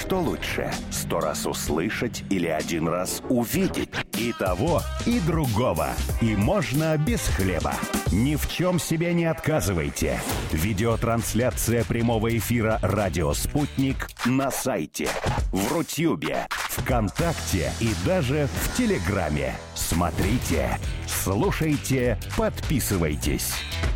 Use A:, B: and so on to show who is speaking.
A: Что лучше, 100 раз услышать или 1 раз увидеть? И того, и другого. И можно без хлеба. Ни в чем себе не отказывайте. Видеотрансляция прямого эфира «Радио Спутник» на сайте, в Рутюбе, ВКонтакте и даже в Телеграме. Смотрите, слушайте, подписывайтесь.